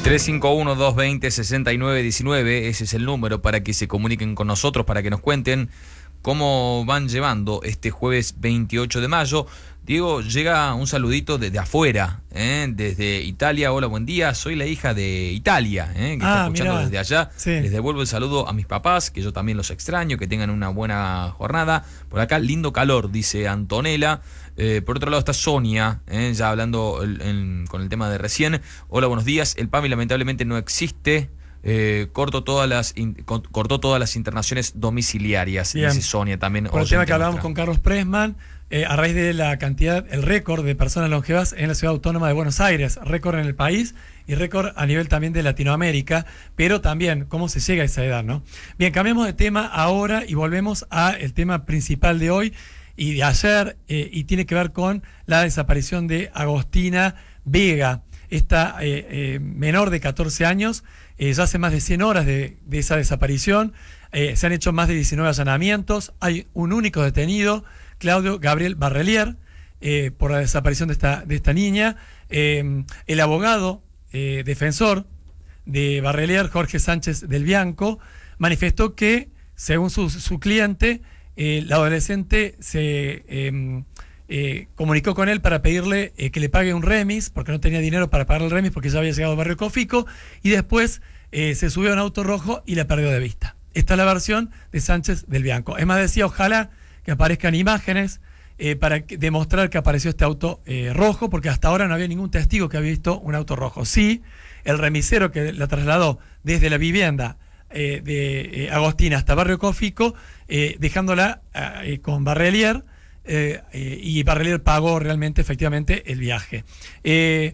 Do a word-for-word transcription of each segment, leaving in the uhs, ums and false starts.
tres cinco uno, dos dos cero, seis nueve uno nueve, ese es el número para que se comuniquen con nosotros, para que nos cuenten cómo van llevando este jueves veintiocho de mayo. Diego, llega un saludito desde afuera, ¿eh? Desde Italia. Hola, buen día, soy la hija de Italia, ¿eh? que ah, está escuchando mirá. Desde allá. Sí. Les devuelvo el saludo a mis papás, que yo también los extraño, que tengan una buena jornada. Por acá, lindo calor, dice Antonella. Eh, por otro lado está Sonia, ¿eh? ya hablando el, el, con el tema de recién. Hola, buenos días. El P A M I lamentablemente no existe. Eh, cortó todas las in, cortó todas las internaciones domiciliarias. Bien. Dice Sonia también. Por el tema que hablábamos con Carlos Pressman, eh, a raíz de la cantidad, el récord de personas longevas en la ciudad autónoma de Buenos Aires, récord en el país y récord a nivel también de Latinoamérica, pero también cómo se llega a esa edad, ¿no? Bien, cambiamos de tema ahora y volvemos al tema principal de hoy y de ayer, eh, y tiene que ver con la desaparición de Agostina Vega, esta eh, eh, menor de catorce años. Eh, ya hace más de cien horas de, de esa desaparición, eh, se han hecho más de diecinueve allanamientos, hay un único detenido, Claudio Gabriel Barrelier, eh, por la desaparición de esta, de esta niña. Eh, el abogado eh, defensor de Barrelier, Jorge Sánchez del Bianco, manifestó que, según su, su cliente, eh, la adolescente se eh, eh, comunicó con él para pedirle eh, que le pague un remis, porque no tenía dinero para pagar el remis porque ya había llegado al barrio Cofico, y después eh, se subió a un auto rojo y la perdió de vista. Esta es la versión de Sánchez del Bianco. Es más, decía, ojalá que aparezcan imágenes eh, para que, demostrar que apareció este auto eh, rojo, porque hasta ahora no había ningún testigo que había visto un auto rojo. Sí, el remisero que la trasladó desde la vivienda eh, de eh, Agostina hasta barrio Cofico, eh, dejándola eh, con Barrelier, eh, eh, y Barrelier pagó realmente, efectivamente, el viaje. Eh,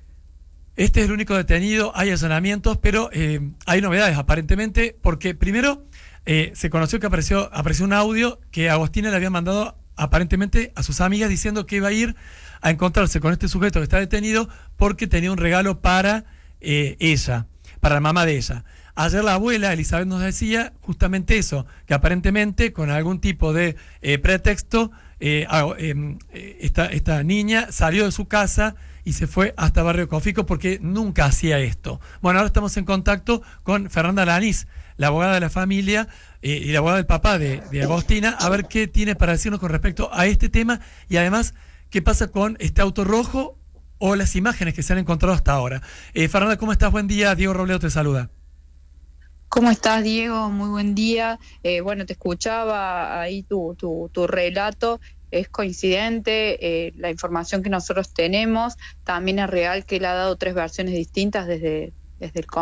Este es el único detenido, hay allanamientos, pero eh, hay novedades aparentemente, porque primero eh, se conoció que apareció, apareció un audio que Agostina le había mandado aparentemente a sus amigas diciendo que iba a ir a encontrarse con este sujeto que está detenido porque tenía un regalo para eh, ella, para la mamá de ella. Ayer la abuela Elizabeth nos decía justamente eso, que aparentemente con algún tipo de eh, pretexto eh, eh, esta, esta niña salió de su casa y se fue hasta barrio Cofico porque nunca hacía esto. Bueno, ahora estamos en contacto con Fernanda Lanís, la abogada de la familia eh, y la abogada del papá de, de Agostina, a ver qué tiene para decirnos con respecto a este tema y además qué pasa con este auto rojo o las imágenes que se han encontrado hasta ahora. Eh, Fernanda, ¿cómo estás? Buen día. Diego Robledo te saluda. ¿Cómo estás, Diego? Muy buen día. Eh, bueno, te escuchaba ahí tu, tu, tu relato. Es coincidente, eh, la información que nosotros tenemos también es real, que él ha dado tres versiones distintas desde, desde el